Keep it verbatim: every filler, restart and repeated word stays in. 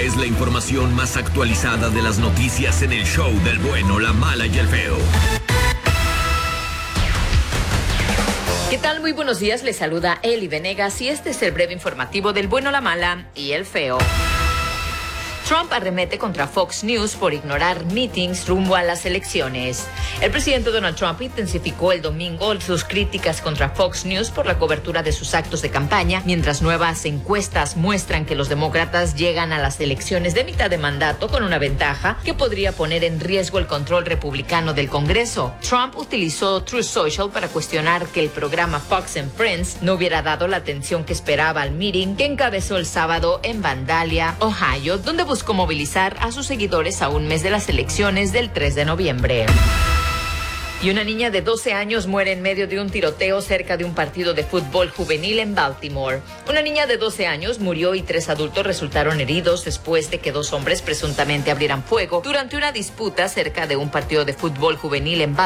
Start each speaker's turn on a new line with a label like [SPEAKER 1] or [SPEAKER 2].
[SPEAKER 1] es la información más actualizada de las noticias en el show del bueno, la mala y el feo.
[SPEAKER 2] ¿Qué tal? Muy buenos días, les saluda Eli Venegas y este es el breve informativo del bueno, la mala y el feo. Trump arremete contra Fox News por ignorar meetings rumbo a las elecciones. El presidente Donald Trump intensificó el domingo sus críticas contra Fox News por la cobertura de sus actos de campaña, mientras nuevas encuestas muestran que los demócratas llegan a las elecciones de mitad de mandato con una ventaja que podría poner en riesgo el control republicano del Congreso. Trump utilizó Truth Social para cuestionar que el programa Fox and Friends no hubiera dado la atención que esperaba al meeting que encabezó el sábado en Vandalia, Ohio, donde buscó movilizar a sus seguidores a un mes de las elecciones del tres de noviembre. Y una niña de doce años muere en medio de un tiroteo cerca de un partido de fútbol juvenil en Baltimore. Una niña de doce años murió y tres adultos resultaron heridos después de que dos hombres presuntamente abrieran fuego durante una disputa cerca de un partido de fútbol juvenil en Baltimore.